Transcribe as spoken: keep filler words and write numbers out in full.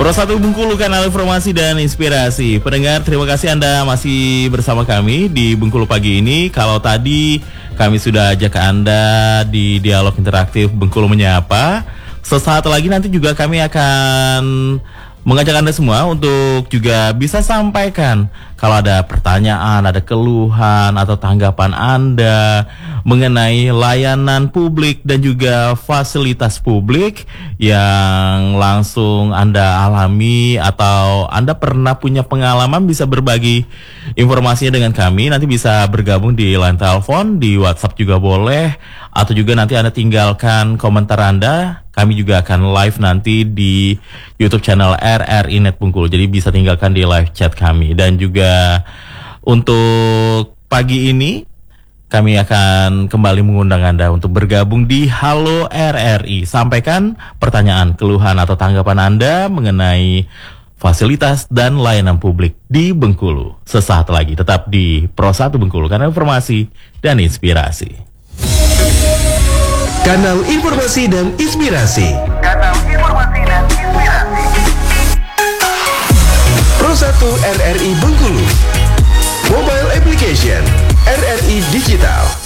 Pro satu Bengkulu, kanal informasi dan inspirasi. Pendengar, terima kasih Anda masih bersama kami di Bengkulu pagi ini. Kalau tadi kami sudah ajak Anda di dialog interaktif Bengkulu Menyapa, sesaat lagi nanti juga kami akan mengajak Anda semua untuk juga bisa sampaikan kalau ada pertanyaan, ada keluhan atau tanggapan Anda mengenai layanan publik dan juga fasilitas publik yang langsung Anda alami atau Anda pernah punya pengalaman, bisa berbagi informasinya dengan kami. Nanti bisa bergabung di line telepon, di WhatsApp juga boleh, atau juga nanti Anda tinggalkan komentar Anda. Kami juga akan live nanti di YouTube channel R R I Net Bengkulu. Jadi bisa tinggalkan di live chat kami. Dan juga untuk pagi ini kami akan kembali mengundang Anda untuk bergabung di Halo R R I. Sampaikan pertanyaan, keluhan atau tanggapan Anda mengenai fasilitas dan layanan publik di Bengkulu. Sesaat lagi tetap di Pro satu Bengkulu, kanal informasi dan inspirasi. Kanal informasi dan inspirasi. Kanal informasi dan inspirasi. Pro satu R R I Bengkulu. Mobile application R R I Digital.